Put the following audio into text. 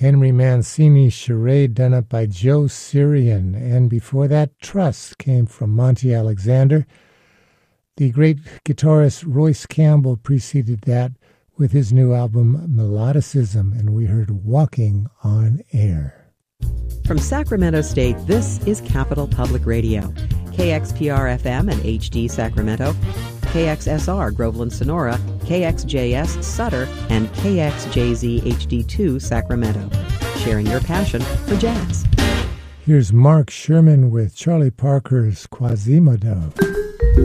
Henry Mancini's Charade done up by Joe Syrian. And before that, Trust came from Monty Alexander. The great guitarist Royce Campbell preceded that with his new album Melodicism, and we heard Walking on Air. From Sacramento State, this is Capital Public Radio. KXPR-FM and HD Sacramento, KXSR Groveland Sonora, KXJS Sutter, and KXJZ HD2 Sacramento. Sharing your passion for jazz. Here's Mark Sherman with Charlie Parker's Quasimodo.